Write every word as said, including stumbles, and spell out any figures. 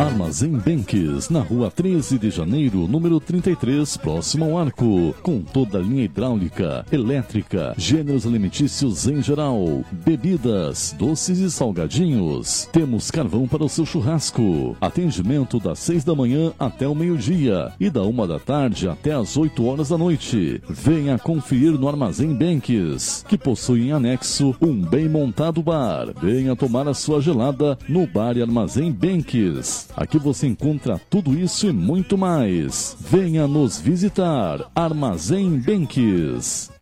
Armazém Benques, na rua treze de janeiro, número trinta e três, próximo ao Arco, com toda a linha hidráulica, elétrica, gêneros alimentícios em geral, bebidas, doces e salgadinhos. Temos carvão para o seu churrasco. Atendimento das seis da manhã até o meio-dia e da uma da tarde até as oito horas da noite. Venha conferir no Armazém Benques, que possui em anexo um bem montado bar. Venha tomar a sua gelada no Bar e Armazém Benques. Aqui você encontra tudo isso e muito mais. Venha nos visitar. Armazém Benques.